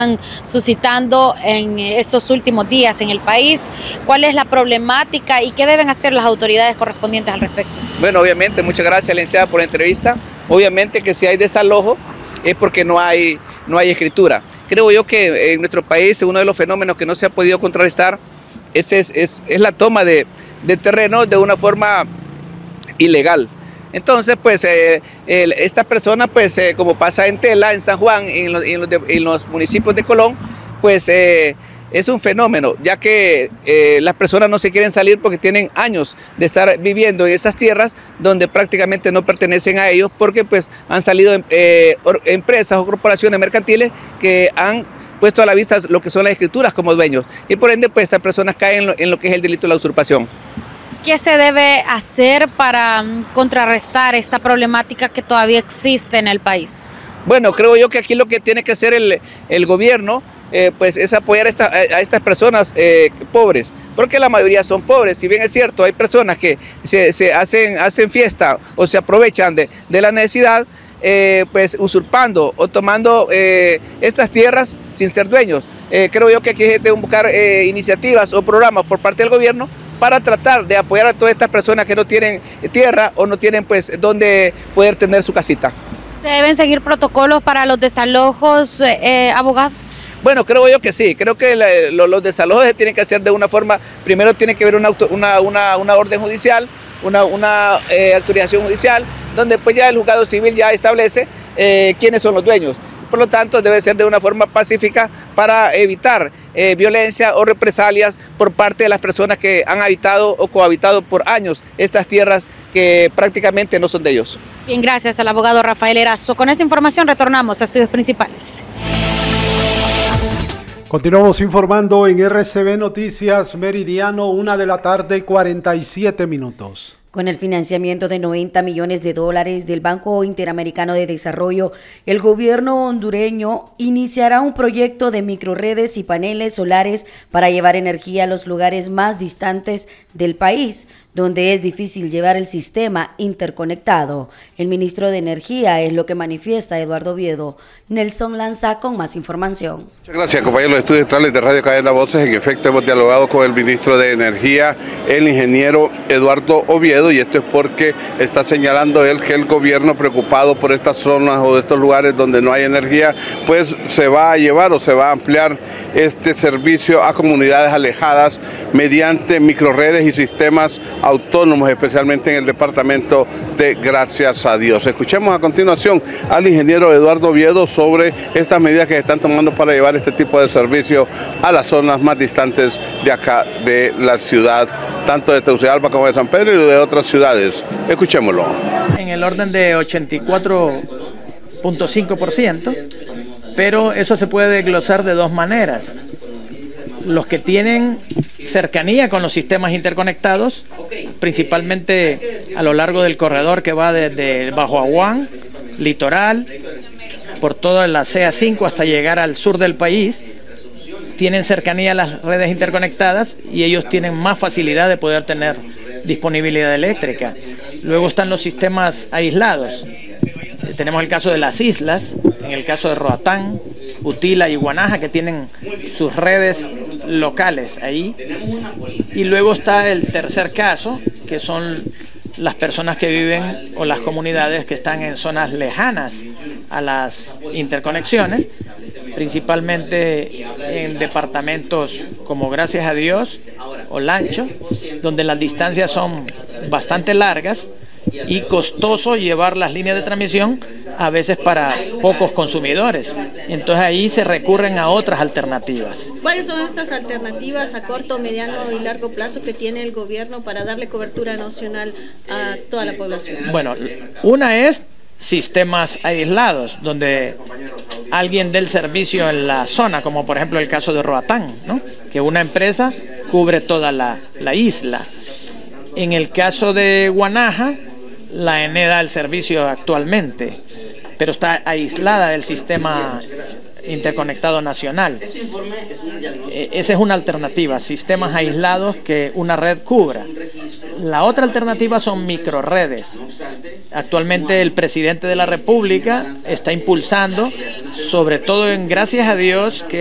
suscitando en estos últimos días en el país. ¿Cuál es la problemática y qué deben hacer las autoridades correspondientes al respecto? Bueno, obviamente, muchas gracias, licenciada, por la entrevista. Obviamente que si hay desalojo es porque no hay escritura. Creo yo que en nuestro país uno de los fenómenos que no se ha podido contrarrestar es la toma de terreno de una forma ilegal. Entonces, pues, esta persona, pues, como pasa en Tela, en San Juan, en los municipios de Colón, pues es un fenómeno, ya que las personas no se quieren salir porque tienen años de estar viviendo en esas tierras donde prácticamente no pertenecen a ellos, porque pues han salido empresas o corporaciones mercantiles que han puesto a la vista lo que son las escrituras como dueños, y por ende pues estas personas caen en lo que es el delito de la usurpación. ¿Qué se debe hacer para contrarrestar esta problemática que todavía existe en el país? Bueno, creo yo que aquí lo que tiene que hacer el gobierno pues es apoyar a estas personas pobres, porque la mayoría son pobres. Si bien es cierto, hay personas que se hacen fiesta o se aprovechan de la necesidad, pues usurpando o tomando estas tierras sin ser dueños. Creo yo que aquí hay que buscar iniciativas o programas por parte del gobierno para tratar de apoyar a todas estas personas que no tienen tierra o no tienen pues donde poder tener su casita. ¿Se deben seguir protocolos para los desalojos, abogado? Bueno, creo yo que sí. Creo que los desalojos se tienen que hacer de una forma. Primero tiene que haber una orden judicial, una autorización judicial, donde pues ya el juzgado civil ya establece quiénes son los dueños. Por lo tanto, debe ser de una forma pacífica para evitar violencia o represalias por parte de las personas que han habitado o cohabitado por años estas tierras que prácticamente no son de ellos. Bien, gracias al abogado Rafael Erazo. Con esta información retornamos a Estudios Principales. Continuamos informando en RCB Noticias Meridiano, 1:47 p.m. Con el financiamiento de $90 millones del Banco Interamericano de Desarrollo, el gobierno hondureño iniciará un proyecto de microrredes y paneles solares para llevar energía a los lugares más distantes del país, donde es difícil llevar el sistema interconectado. El ministro de Energía es lo que manifiesta Eduardo Oviedo. Nelson Lanza con más información. Muchas gracias, compañeros de los estudios centrales de Radio Cadena Voces. En efecto, hemos dialogado con el ministro de Energía, el ingeniero Eduardo Oviedo, y esto es porque está señalando él que el gobierno, preocupado por estas zonas o estos lugares donde no hay energía, pues se va a llevar o se va a ampliar este servicio a comunidades alejadas mediante microrredes y sistemas autónomos, especialmente en el departamento de Gracias a Dios. Escuchemos a continuación al ingeniero Eduardo Oviedo sobre estas medidas que se están tomando para llevar este tipo de servicio a las zonas más distantes de acá de la ciudad, tanto de Tegucigalpa como de San Pedro y de otras ciudades. Escuchémoslo. En el orden de 84.5%, pero eso se puede desglosar de dos maneras. Los que tienen cercanía con los sistemas interconectados, principalmente a lo largo del corredor que va desde Bajo Aguán, Litoral, por toda la CA5 hasta llegar al sur del país, tienen cercanía a las redes interconectadas y ellos tienen más facilidad de poder tener disponibilidad eléctrica. Luego están los sistemas aislados. Tenemos el caso de las islas, en el caso de Roatán, Utila y Guanaja, que tienen sus redes locales ahí. Y luego está el tercer caso, que son las personas que viven o las comunidades que están en zonas lejanas a las interconexiones, principalmente en departamentos como Gracias a Dios o Lancho, donde las distancias son bastante largas y costoso llevar las líneas de transmisión a veces para pocos consumidores. Entonces ahí se recurren a otras alternativas. ¿Cuáles son estas alternativas a corto, mediano y largo plazo que tiene el gobierno para darle cobertura nacional a toda la población? Bueno, una es sistemas aislados, donde alguien dé el servicio en la zona, como por ejemplo el caso de Roatán, ¿no? Que una empresa cubre toda la isla. En el caso de Guanaja, la ENE da el servicio actualmente, pero está aislada del sistema interconectado nacional. Esa es una alternativa, sistemas aislados que una red cubra. La otra alternativa son microredes. Actualmente el presidente de la República está impulsando sobre todo en gracias a Dios que